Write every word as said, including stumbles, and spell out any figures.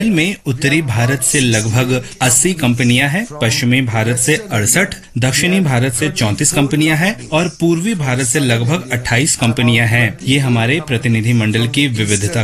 में उत्तरी भारत से लगभग अस्सी कंपनियां हैं, पश्चिमी भारत से अड़सठ, दक्षिणी भारत से चौंतीस कंपनियां हैं और पूर्वी भारत से लगभग अट्ठाईस कंपनियां हैं। ये हमारे प्रतिनिधि मंडल की विविधता